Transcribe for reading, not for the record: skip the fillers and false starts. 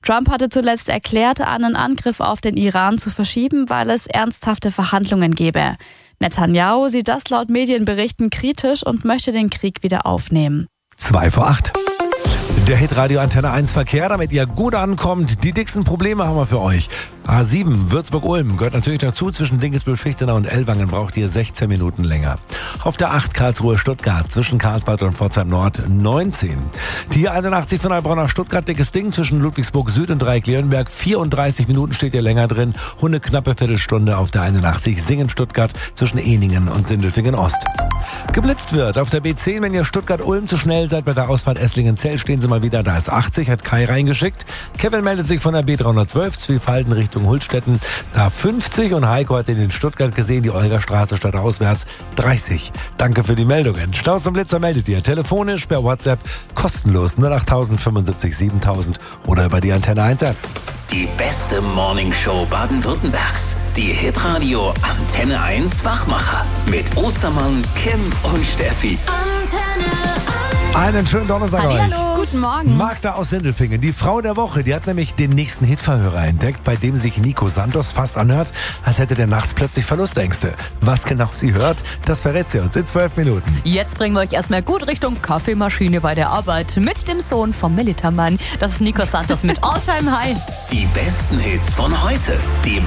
Trump hatte zuletzt erklärt, einen Angriff auf den Iran zu verschieben, weil es ernsthafte Verhandlungen gebe. Netanyahu sieht das laut Medienberichten kritisch und möchte den Krieg wieder aufnehmen. 7:55. Der Hitradio Antenne 1 Verkehr, damit ihr gut ankommt. Die dicksten Probleme haben wir für euch. A7 Würzburg-Ulm gehört natürlich dazu. Zwischen Dinkelsbühl-Fichtenau und Ellwangen braucht ihr 16 Minuten länger. Auf der 8 Karlsruhe-Stuttgart zwischen Karlsbad und Pforzheim-Nord 19. Die 81 von Heilbronn nach Stuttgart, dickes Ding zwischen Ludwigsburg-Süd und Dreieck-Leonberg. 34 Minuten steht ihr länger drin. Und eine knappe Viertelstunde auf der 81 Singen-Stuttgart zwischen Eningen und Sindelfingen-Ost. Geblitzt wird auf der B10, wenn ihr Stuttgart-Ulm zu schnell seid bei der Ausfahrt Esslingen-Zell, stehen Sie mal wieder, da ist 80, hat Kai reingeschickt. Kevin meldet sich von der B312, Zwiefalten Richtung Hultstetten, da 50 und Heiko hat ihn in Stuttgart gesehen, die Olgastraße statt auswärts 30. Danke für die Meldungen. Staus und Blitzer meldet ihr telefonisch, per WhatsApp, kostenlos 08000 75 7000 oder über die Antenne 1 App. Die beste Morningshow Baden-Württembergs. Die Hitradio Antenne 1 Wachmacher. Mit Ostermann, Kim und Steffi. Antenne 1. Einen schönen Donnerstag euch. Hallo. Guten Morgen. Magda aus Sindelfingen, die Frau der Woche, die hat nämlich den nächsten Hitverhörer entdeckt, bei dem sich Nico Santos fast anhört, als hätte der nachts plötzlich Verlustängste. Was genau sie hört, das verrät sie uns in 12 Minuten. Jetzt bringen wir euch erstmal gut Richtung Kaffeemaschine bei der Arbeit mit dem Sohn vom Militermann. Das ist Nico Santos mit All Time High. Die besten Hits von heute. Die